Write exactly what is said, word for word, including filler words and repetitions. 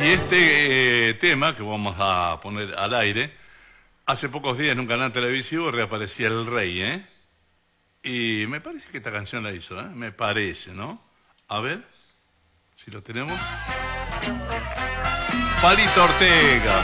Y este eh, tema que vamos a poner al aire, hace pocos días en un canal televisivo reaparecía El Rey, ¿eh? Y me parece que esta canción la hizo, ¿eh? Me parece, ¿no? A ver, si lo tenemos. Palito Ortega.